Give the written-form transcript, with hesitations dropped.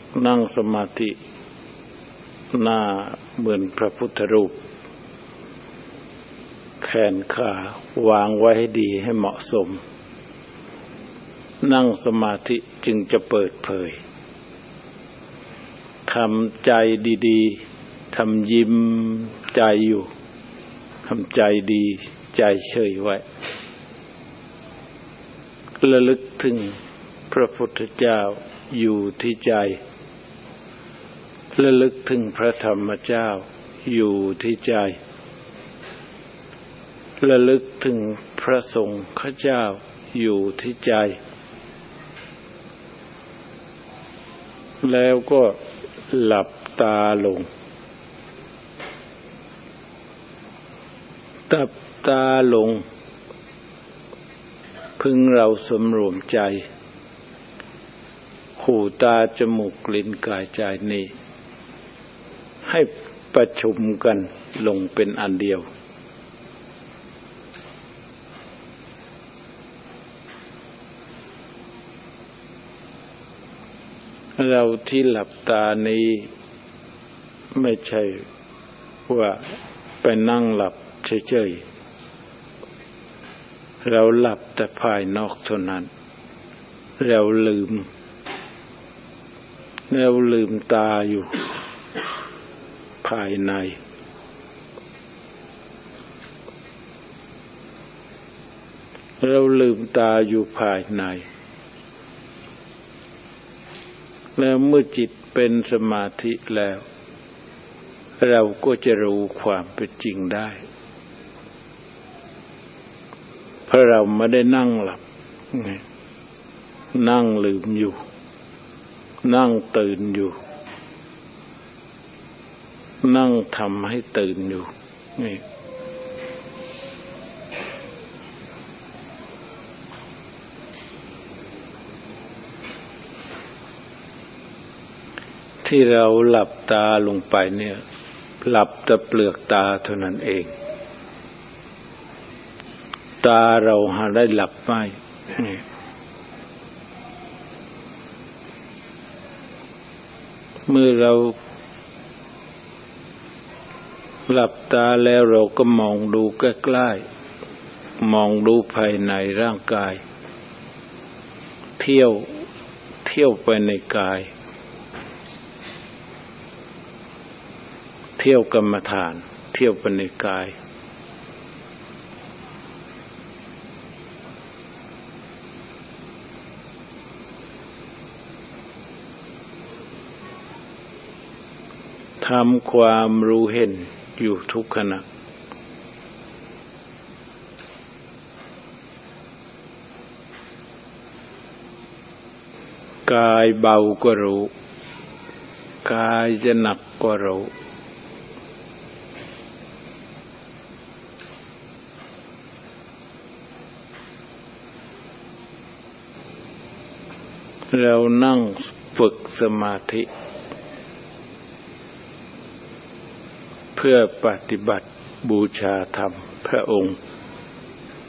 นั่งสมาธิหน้าเหมือนพระพุทธรูปแขนขาวางไว้ให้ดีให้เหมาะสมนั่งสมาธิจึงจะเปิดเผยทำใจดีๆทำยิ้มใจอยู่ทำใจดีใจเฉยไว้ระลึกถึงพระพุทธเจ้าอยู่ที่ใจระลึกถึงพระธรรมเจ้าอยู่ที่ใจระลึกถึงพระสงฆ์เจ้าอยู่ที่ใจแล้วก็หลับตาลงตับตาลงพึงเราสำรวมใจหูตาจมูกลิ้นกายใจนี้ให้ประชุมกันลงเป็นอันเดียวเราที่หลับตานี้ไม่ใช่ว่าไปนั่งหลับเฉยๆเราหลับแต่ภายนอกเท่านั้นเราลืมตาอยู่ภายในเราลืมตาอยู่ภายในแล้วเมื่อจิตเป็นสมาธิแล้วเราก็จะรู้ความเป็นจริงได้เพราะเราไม่ได้นั่งหลับนั่งลืมอยู่นั่งตื่นอยู่นั่งทำให้ตื่นอยู่นี่ที่เราหลับตาลงไปเนี่ยหลับแต่เปลือกตาเท่านั้นเองตาเราหาได้หลับไหมเมื่อเราหลับตาแล้วเราก็มองดูใกล้ๆมองดูภายในร่างกายเที่ยวไปในกายเที่ยวกรรมฐานเที่ยวไปในกายทำความรู้เห็นอยู่ทุกขณะกายเบาก็รู้กายจะหนักก็รู้เรานั่งฝึกสมาธิเพื่อปฏิบัติบูชาธรรมพระองค์